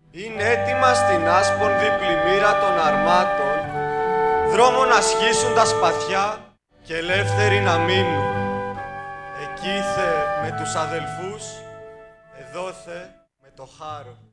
Είναι έτοιμα στην άσπονδη πλημμύρα των αρμάτων, δρόμο να σχίσουν τα σπαθιά και ελεύθεροι να μείνουν. Εκείθε με τους αδελφούς, εδώθε με το χάρο.